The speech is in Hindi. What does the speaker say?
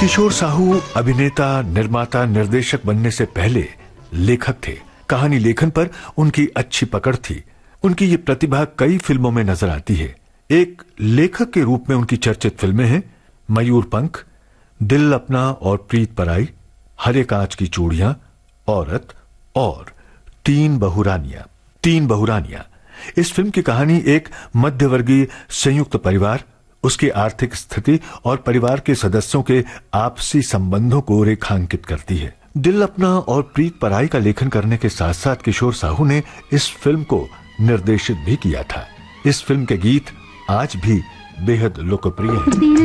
किशोर साहू अभिनेता, निर्माता, निर्देशक बनने से पहले लेखक थे। कहानी लेखन पर उनकी अच्छी पकड़ थी। उनकी ये प्रतिभा कई फिल्मों में नजर आती है। एक लेखक के रूप में उनकी चर्चित फिल्में हैं मयूर पंख, दिल अपना और प्रीत पराई, हरे कांच की चूड़ियां, औरत और तीन बहुरानियां। इस फिल्म की कहानी एक मध्यवर्गीय संयुक्त परिवार, उसकी आर्थिक स्थिति और परिवार के सदस्यों के आपसी संबंधों को रेखांकित करती है। दिल अपना और प्रीत पराई का लेखन करने के साथ साथ किशोर साहू ने इस फिल्म को निर्देशित भी किया था। इस फिल्म के गीत आज भी बेहद लोकप्रिय हैं।